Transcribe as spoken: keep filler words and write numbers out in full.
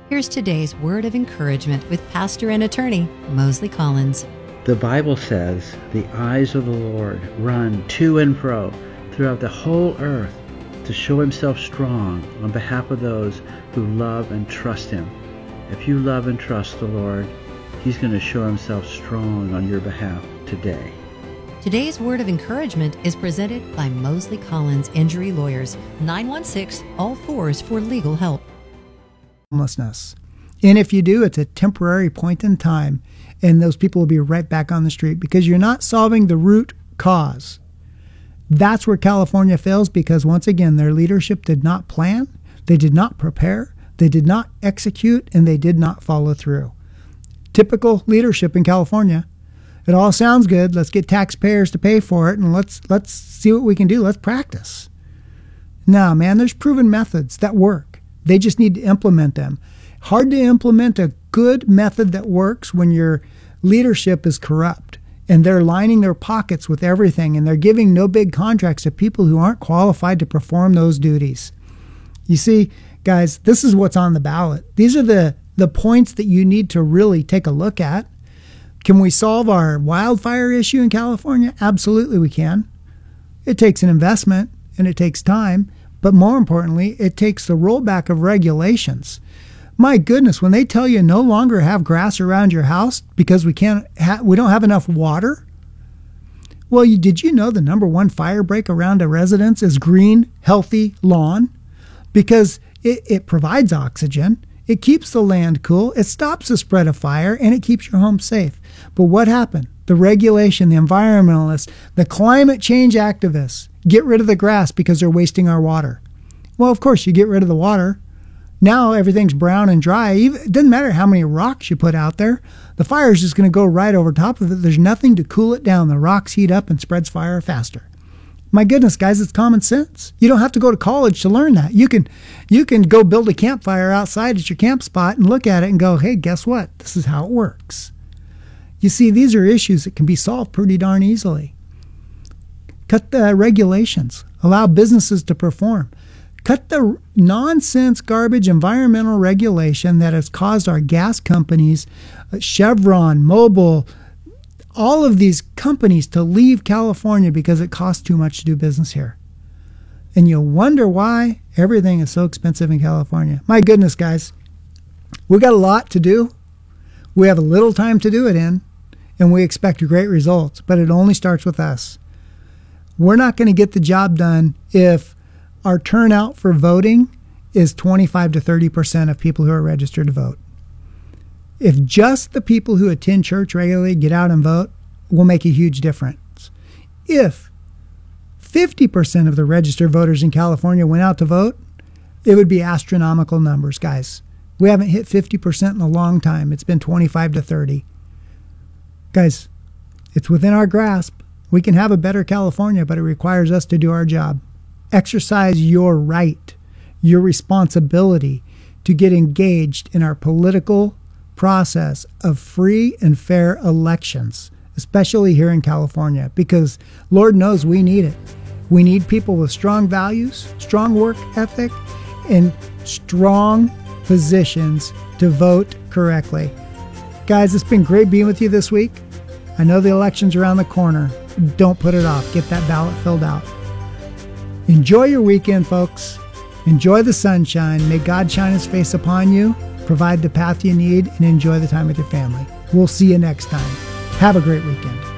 Here's today's word of encouragement with pastor and attorney Mosley Collins. The Bible says, "The eyes of the Lord run to and fro throughout the whole earth to show himself strong on behalf of those who love and trust him." If you love and trust the Lord, he's going to show himself strong on your behalf today. Today's word of encouragement is presented by Mosley Collins Injury Lawyers, nine one six, all fours for legal help. Homelessness. And if you do, it's a temporary point in time, and those people will be right back on the street because you're not solving the root cause. That's where California fails because, once again, their leadership did not plan, they did not prepare, they did not execute, and they did not follow through. Typical leadership in California. It all sounds good. Let's get taxpayers to pay for it, and let's let's see what we can do. Let's practice. No, man, there's proven methods that work. They just need to implement them. Hard to implement a good method that works when your leadership is corrupt and they're lining their pockets with everything and they're giving no big contracts to people who aren't qualified to perform those duties. You see, guys, this is what's on the ballot. These are the, the points that you need to really take a look at. Can we solve our wildfire issue in California? Absolutely we can. It takes an investment and it takes time, but more importantly, it takes the rollback of regulations. My goodness, when they tell you no longer have grass around your house because we can't, ha- we don't have enough water. Well, you, did you know the number one fire break around a residence is green, healthy lawn? Because it, it provides oxygen, it keeps the land cool, it stops the spread of fire, and it keeps your home safe. But what happened? The regulation, the environmentalists, the climate change activists get rid of the grass because they're wasting our water. Well, of course, you get rid of the water. Now everything's brown and dry. It doesn't matter how many rocks you put out there. The fire is just going to go right over top of it. There's nothing to cool it down. The rocks heat up and spreads fire faster. My goodness, guys, it's common sense. You don't have to go to college to learn that. You can you can go build a campfire outside at your camp spot and look at it and go, hey, guess what? This is how it works. You see, these are issues that can be solved pretty darn easily. Cut the regulations. Allow businesses to perform. Cut the nonsense, garbage, environmental regulation that has caused our gas companies, Chevron, Mobil, all of these companies to leave California because it costs too much to do business here. And you'll wonder why everything is so expensive in California. My goodness, guys, we got a lot to do. We have a little time to do it in, and we expect great results, but it only starts with us. We're not going to get the job done if our turnout for voting is twenty-five to thirty percent of people who are registered to vote. If just the people who attend church regularly get out and vote, will make a huge difference. If fifty percent of the registered voters in California went out to vote, it would be astronomical numbers, guys. We haven't hit fifty percent in a long time. It's been twenty-five to thirty. Guys, it's within our grasp. We can have a better California, but it requires us to do our job. Exercise your right, your responsibility to get engaged in our political process of free and fair elections, especially here in California, because Lord knows we need it. We need people with strong values, strong work ethic, and strong positions to vote correctly. Guys, it's been great being with you this week. I know the election's around the corner. Don't put it off. Get that ballot filled out. Enjoy your weekend, folks. Enjoy the sunshine. May God shine his face upon you, provide the path you need, and enjoy the time with your family. We'll see you next time. Have a great weekend.